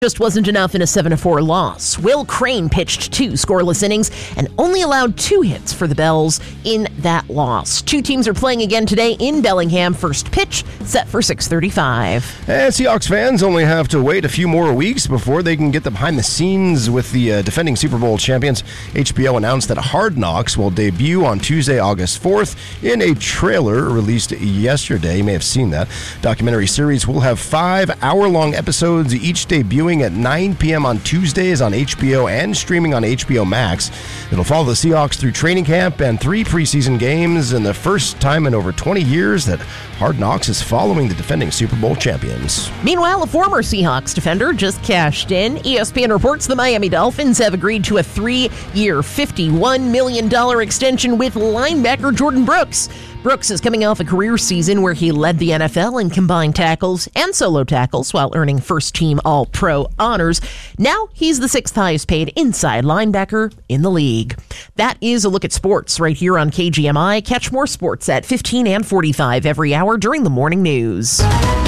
Just wasn't enough in a 7-4 loss. Will Crane pitched 2 scoreless innings and only allowed 2 hits for the Bells in that loss. 2 teams are playing again today in Bellingham. First pitch set for 6:35. And Seahawks fans only have to wait a few more weeks before they can get the behind the scenes with the defending Super Bowl champions. HBO announced that Hard Knocks will debut on Tuesday, August 4th in a trailer released yesterday. You may have seen that. Documentary series will have 5 hour-long episodes, each debuting at 9 p.m. on Tuesdays on HBO and streaming on HBO Max. It'll follow the Seahawks through training camp and 3 preseason games, and the first time in over 20 years that Hard Knocks is following the defending Super Bowl champions. Meanwhile, a former Seahawks defender just cashed in. ESPN reports the Miami Dolphins have agreed to a 3-year, $51 million extension with linebacker Jordan Brooks. Brooks is coming off a career season where he led the NFL in combined tackles and solo tackles while earning first-team All-Pro honors. Now he's the 6th highest paid inside linebacker in the league. That is a look at sports right here on KGMI. Catch more sports at 15 and 45 every hour during the morning news.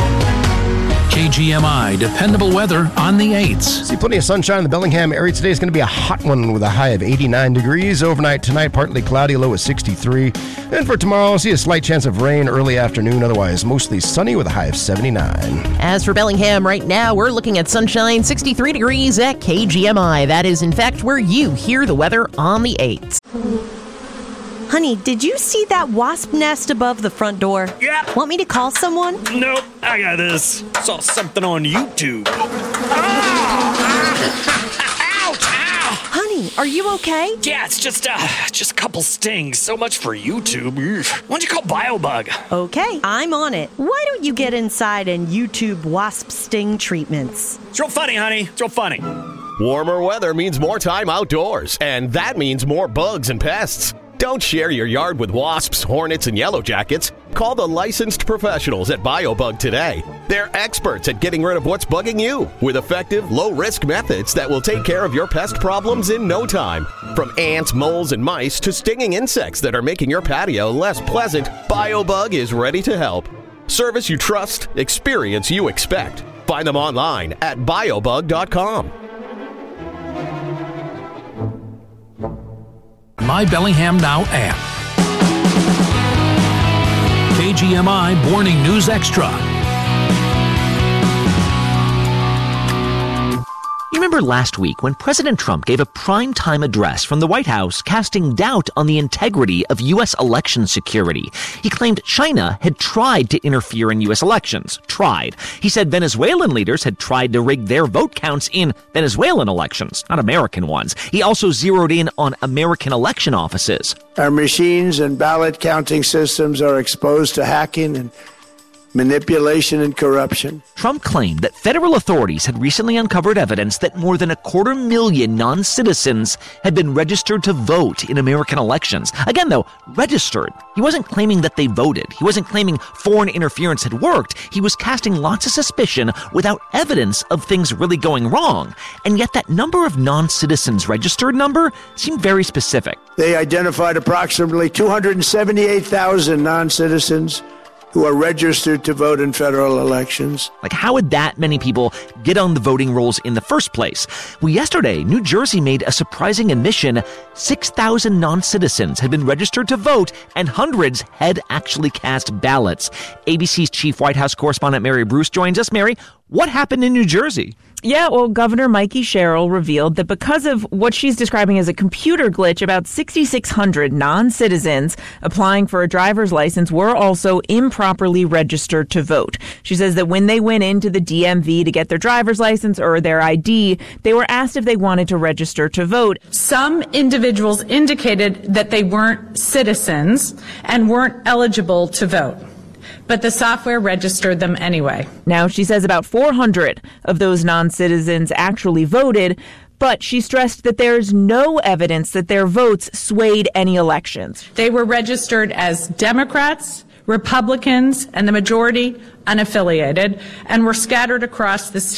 KGMI, dependable weather on the 8s. See plenty of sunshine in the Bellingham area today. Is going to be a hot one with a high of 89 degrees. Overnight tonight, partly cloudy, low of 63. And for tomorrow, see a slight chance of rain early afternoon. Otherwise, mostly sunny with a high of 79. As for Bellingham right now, we're looking at sunshine, 63 degrees at KGMI. That is, in fact, where you hear the weather on the 8s. Honey, did you see that wasp nest above the front door? Yeah. Want me to call someone? Nope, I got this. Saw something on YouTube. Ouch! Ow! Honey, are you okay? Yeah, it's just a couple stings. So much for YouTube. Why don't you call BioBug? Okay, I'm on it. Why don't you get inside and YouTube wasp sting treatments? It's real funny, honey. It's real funny. Warmer weather means more time outdoors, and that means more bugs and pests. Don't share your yard with wasps, hornets, and yellow jackets. Call the licensed professionals at BioBug today. They're experts at getting rid of what's bugging you with effective, low-risk methods that will take care of your pest problems in no time. From ants, moles, and mice to stinging insects that are making your patio less pleasant, BioBug is ready to help. Service you trust, experience you expect. Find them online at biobug.com. My Bellingham Now app. KGMI Morning News Extra. You remember last week when President Trump gave a primetime address from the White House casting doubt on the integrity of U.S. election security. He claimed China had tried to interfere in U.S. elections. Tried. He said Venezuelan leaders had tried to rig their vote counts in Venezuelan elections, not American ones. He also zeroed in on American election offices. Our machines and ballot counting systems are exposed to hacking and manipulation and corruption. Trump claimed that federal authorities had recently uncovered evidence that more than 250,000 non-citizens had been registered to vote in American elections. Again, though, registered. He wasn't claiming that they voted. He wasn't claiming foreign interference had worked. He was casting lots of suspicion without evidence of things really going wrong. And yet that number of non-citizens registered number seemed very specific. They identified approximately 278,000 non-citizens who are registered to vote in federal elections. Like, how would that many people get on the voting rolls in the first place? Well, yesterday, New Jersey made a surprising admission. 6,000 non-citizens had been registered to vote, and hundreds had actually cast ballots. ABC's chief White House correspondent Mary Bruce joins us. Mary, what happened in New Jersey? Yeah, well, Governor Mikey Sherrill revealed that because of what she's describing as a computer glitch, about 6,600 non-citizens applying for a driver's license were also improperly registered to vote. She says that when they went into the DMV to get their driver's license or their ID, they were asked if they wanted to register to vote. Some individuals indicated that they weren't citizens and weren't eligible to vote, but the software registered them anyway. Now, she says about 400 of those non-citizens actually voted, but she stressed that there's no evidence that their votes swayed any elections. They were registered as Democrats, Republicans, and the majority unaffiliated, and were scattered across the state.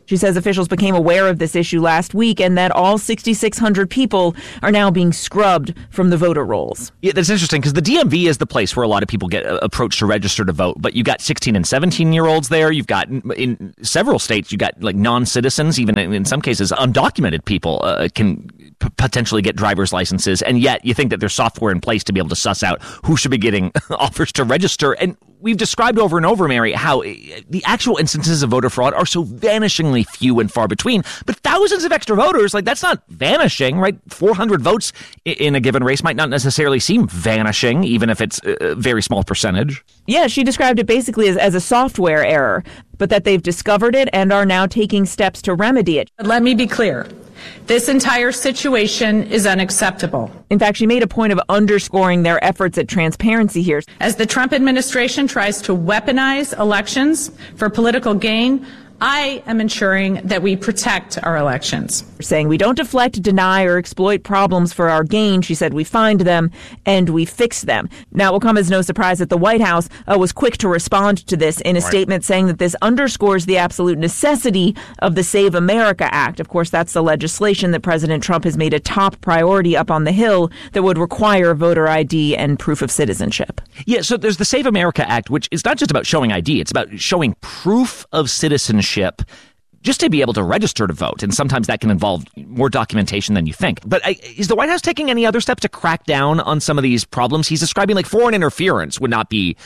She says officials became aware of this issue last week and that all 6,600 people are now being scrubbed from the voter rolls. Yeah, that's interesting because the DMV is the place where a lot of people get approached to register to vote. But you got 16 and 17-year-olds there. You've got, in several states, you got like non-citizens, even in some cases, undocumented people can potentially get driver's licenses. And yet you think that there's software in place to be able to suss out who should be getting offers to register. And we've described over and over, Mary, how the actual instances of voter fraud are so vanishingly few and far between. But thousands of extra voters, like that's not vanishing, right? 400 votes in a given race might not necessarily seem vanishing, even if it's a very small percentage. Yeah, she described it basically as a software error, but that they've discovered it and are now taking steps to remedy it. Let me be clear. This entire situation is unacceptable. In fact, she made a point of underscoring their efforts at transparency here. As the Trump administration tries to weaponize elections for political gain, I am ensuring that we protect our elections. Saying we don't deflect, deny, or exploit problems for our gain. She said we find them and we fix them. Now, it will come as no surprise that the White House was quick to respond to this in a statement saying that this underscores the absolute necessity of the Save America Act. Of course, that's the legislation that President Trump has made a top priority up on the Hill that would require voter ID and proof of citizenship. Yeah, so there's the Save America Act, which is not just about showing ID. It's about showing proof of citizenship just to be able to register to vote. And sometimes that can involve more documentation than you think. But is the White House taking any other steps to crack down on some of these problems? He's describing like foreign interference would not be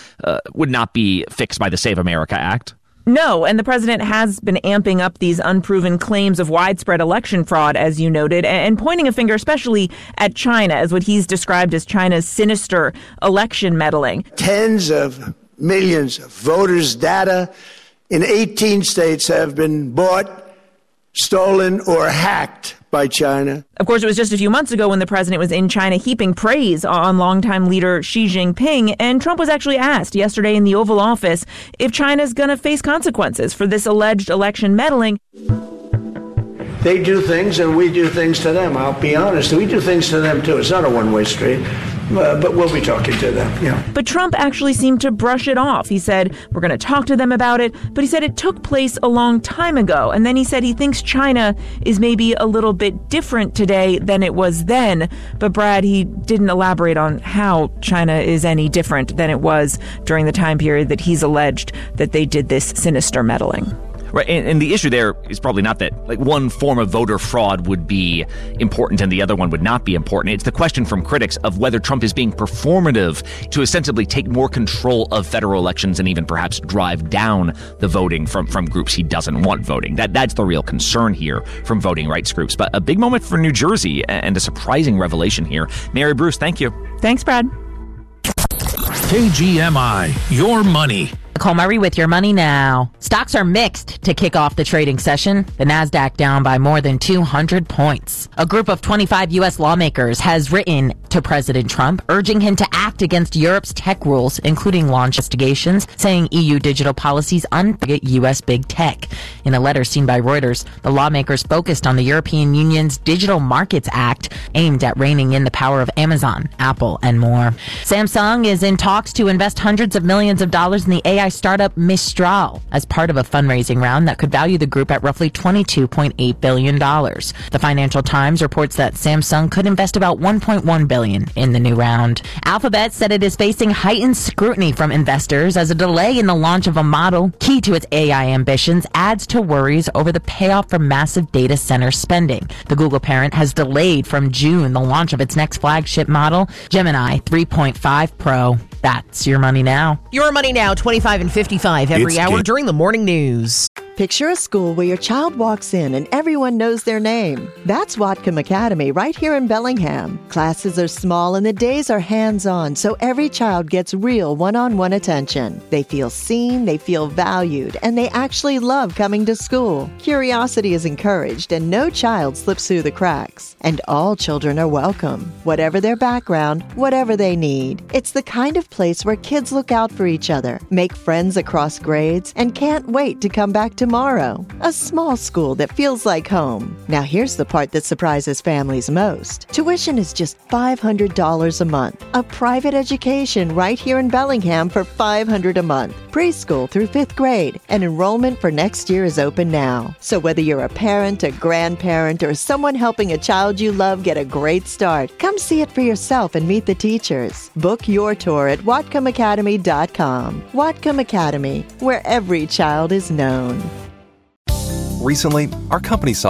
fixed by the Save America Act. No, and the president has been amping up these unproven claims of widespread election fraud, as you noted, and pointing a finger especially at China as what he's described as China's sinister election meddling. Tens of millions of voters' data in 18 states have been bought, stolen, or hacked by China. Of course, it was just a few months ago when the president was in China heaping praise on longtime leader Xi Jinping, and Trump was actually asked yesterday in the Oval Office if China's going to face consequences for this alleged election meddling. They do things and we do things to them. I'll be honest, we do things to them too. It's not a one-way street. But we'll be talking to them, yeah. But Trump actually seemed to brush it off. He said, we're going to talk to them about it. But he said it took place a long time ago. And then he said he thinks China is maybe a little bit different today than it was then. But Brad, he didn't elaborate on how China is any different than it was during the time period that he's alleged that they did this sinister meddling. Right, and the issue there is probably not that like one form of voter fraud would be important and the other one would not be important. It's the question from critics of whether Trump is being performative to ostensibly take more control of federal elections and even perhaps drive down the voting from groups he doesn't want voting. That's the real concern here from voting rights groups. But a big moment for New Jersey and a surprising revelation here. Mary Bruce, thank you. Thanks, Brad. KGMI, your money. Nicole Murray with your money now. Stocks are mixed to kick off the trading session. The Nasdaq down by more than 200 points. A group of 25 U.S. lawmakers has written to President Trump, urging him to act against Europe's tech rules, including launch investigations, saying EU digital policies untarget U.S. big tech. In a letter seen by Reuters, the lawmakers focused on the European Union's Digital Markets Act, aimed at reining in the power of Amazon, Apple, and more. Samsung is in talks to invest hundreds of millions of dollars in the AI startup Mistral as part of a fundraising round that could value the group at roughly $22.8 billion. The Financial Times reports that Samsung could invest about $1.1 billion in the new round. Alphabet said it is facing heightened scrutiny from investors as a delay in the launch of a model key to its AI ambitions adds to worries over the payoff from massive data center spending. The Google parent has delayed from June the launch of its next flagship model, Gemini 3.5 Pro. That's your money now. Your money now, 25 and 55 every hour during the morning news. Picture a school where your child walks in and everyone knows their name. That's Whatcom Academy right here in Bellingham. Classes are small and the days are hands-on, so every child gets real one-on-one attention. They feel seen, they feel valued, and they actually love coming to school. Curiosity is encouraged and no child slips through the cracks. And all children are welcome, whatever their background, whatever they need. It's the kind of place where kids look out for each other, make friends across grades, and can't wait to come back to tomorrow. A small school that feels like home. Now here's the part that surprises families most. Tuition is just $500 a month. A private education right here in Bellingham for $500 a month. Preschool through 5th grade. And enrollment for next year is open now. So whether you're a parent, a grandparent, or someone helping a child you love get a great start, come see it for yourself and meet the teachers. Book your tour at WhatcomAcademy.com. Whatcom Academy, where every child is known. Recently, our company saw